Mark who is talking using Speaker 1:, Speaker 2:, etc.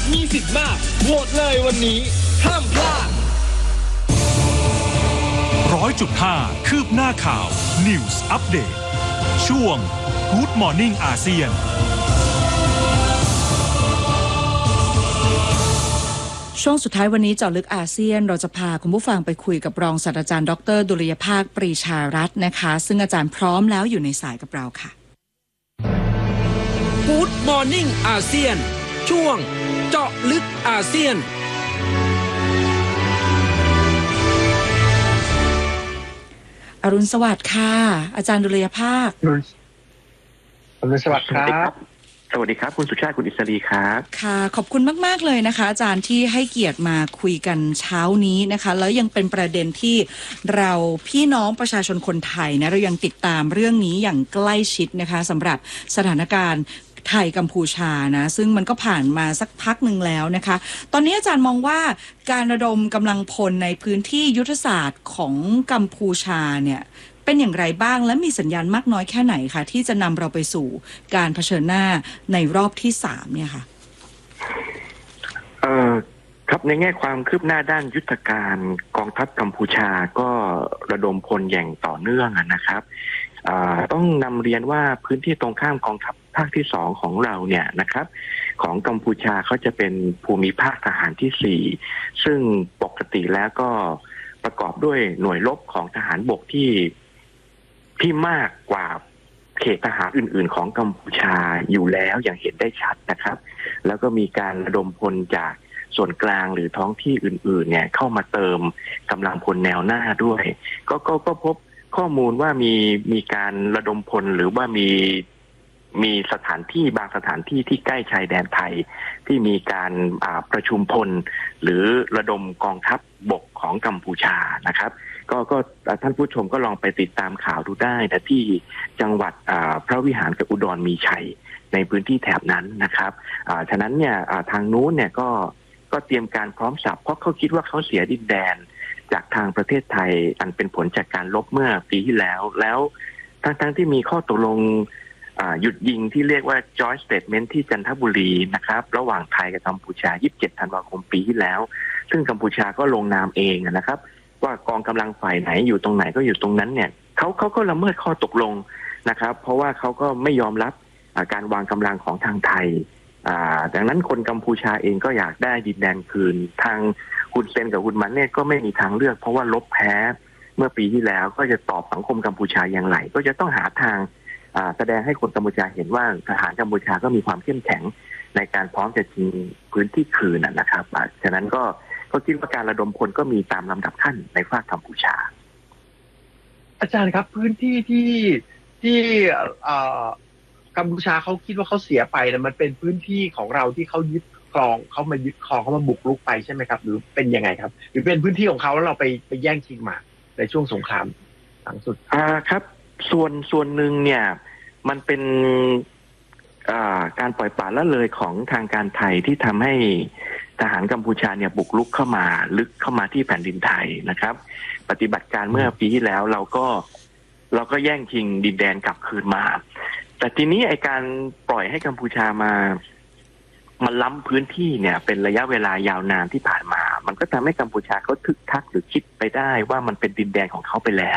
Speaker 1: มีสิทธิ์มากโหวตเลยวันนี้ห้ามพลาด
Speaker 2: 100.5 คืบหน้าข่าว News Update ช่วง Good Morning อาเซียน
Speaker 3: ช่วงสุดท้ายวันนี้เจาะลึกอาเซียนเราจะพาคุณผู้ฟังไปคุยกับรองศาสตราจารย์ดร.ดุลยภาคปรีชารัตน์นะคะซึ่งอาจารย์พร้อมแล้วอยู่ในสายกับเราค่ะ
Speaker 4: Good Morning อาเซียนช่วงเจาะลึกอาเซียน
Speaker 3: อรุณสวัสดิ์ค่ะอาจารย์ดุลยภาค
Speaker 5: อรุณสวัสดิ์ครับ
Speaker 6: สวัสดีครับคุณสุชาติคุณอิสรีครับ
Speaker 3: ค่ะขอบคุณมากๆเลยนะคะอาจารย์ที่ให้เกียรติมาคุยกันเช้านี้นะคะแล้วยังเป็นประเด็นที่เราพี่น้องประชาชนคนไทยนะเรายังติดตามเรื่องนี้อย่างใกล้ชิดนะคะสำหรับสถานการณ์ไทยกัมพูชานะซึ่งมันก็ผ่านมาสักพักหนึ่งแล้วนะคะตอนนี้อาจารย์มองว่าการระดมกำลังพลในพื้นที่ยุทธศาสตร์ของกัมพูชาเนี่ยเป็นอย่างไรบ้างและมีสัญญาณมากน้อยแค่ไหนคะที่จะนำเราไปสู่การเผชิญหน้าในรอบที่3เนี่ยค่ะ
Speaker 6: ครับในแง่ความคืบหน้าด้านยุทธการกองทัพกัมพูชาก็ระดมพลอย่างต่อเนื่องนะครับต้องนำเรียนว่าพื้นที่ตรงข้ามกองทัพภาคที่2ของเราเนี่ยนะครับของกัมพูชาเขาจะเป็นภูมิภาคทหารที่4ซึ่งปกติแล้วก็ประกอบด้วยหน่วยรบของทหารบกที่มากกว่าเขตทหารอื่นๆของกัมพูชาอยู่แล้วอย่างเห็นได้ชัดนะครับแล้วก็มีการระดมพลจากส่วนกลางหรือท้องที่อื่นๆเนี่ยเข้ามาเติมกำลังพลแนวหน้าด้วยก็พบข้อมูลว่ามีการระดมพลหรือว่ามีสถานที่บางสถานที่ที่ใกล้ชายแดนไทยที่มีการประชุมพลหรือระดมกองทัพบกของกัมพูชานะครับก็ท่านผู้ชมก็ลองไปติดตามข่าวดูได้แต่ที่จังหวัดพระวิหารกับอุดรมีชัยในพื้นที่แถบนั้นนะครับฉะนั้นเนี่ยทางนู้นเนี่ยก็เตรียมการพร้อมสับเพราะเขาคิดว่าเขาเสียดินแดนจากทางประเทศไทยอันเป็นผลจากการลบเมื่อปีที่แล้วทั้งที่มีข้อตกลงหยุดยิงที่เรียกว่า Joint Statement ที่จันทบุรีนะครับระหว่างไทยกับกัมพูชา27ธันวาคมปีที่แล้วซึ่งกัมพูชาก็ลงนามเองนะครับว่ากองกำลังฝ่ายไหนอยู่ตรงไหนก็อยู่ตรงนั้นเนี่ยเขาก็ละเมิดข้อตกลงนะครับเพราะว่าเขาก็ไม่ยอมรับการวางกำลังของทางไทยดังนั้นคนกัมพูชาเองก็อยากได้ดินแดนคืนทางฮุนเซนกับฮุนมันเนี่ยก็ไม่มีทางเลือกเพราะว่าลบแพ้เมื่อปีที่แล้วก็จะตอบสังคมกัมพูชาอย่างไรก็จะต้องหาทางแสดงให้คนกัมพูชาเห็นว่าทหารกัมพูชาก็มีความเข้มแข็งในการพร้อมจะชิงพื้นที่คืนนะครับฉะนั้นก็คิดว่าการระดมพลก็มีตามลำดับขั้นในฝั่งกัมพูชา
Speaker 5: อาจารย์ครับพื้นที่ที่กัมพูชาเขาคิดว่าเขาเสียไปนะมันเป็นพื้นที่ของเราที่เขายึดครองเขามายึดครองเขามาบุกรุกไปใช่ไหมครับหรือเป็นยังไงครับหรือเป็นพื้นที่ของเขาแล้วเราไปแย่งชิงมาในช่วงสงครามหลังสุด
Speaker 6: ครับส่วนหนึ่งเนี่ยมันเป็นการปล่อยปละละเลยของทางการไทยที่ทำให้ทหารกัมพูชาเนี่ยบุกรุกเข้ามาลึกเข้ามาที่แผ่นดินไทยนะครับปฏิบัติการเมื่อปีที่แล้วเราก็แย่งชิงดินแดนกลับคืนมาแต่ทีนี้ไอ้การปล่อยให้กัมพูชามาล้ำพื้นที่เนี่ยเป็นระยะเวลายาวนานที่ผ่านมามันก็ทำให้กัมพูชาเขาทึกทักหรือคิดไปได้ว่ามันเป็นดินแดนของเขาไปแล้ว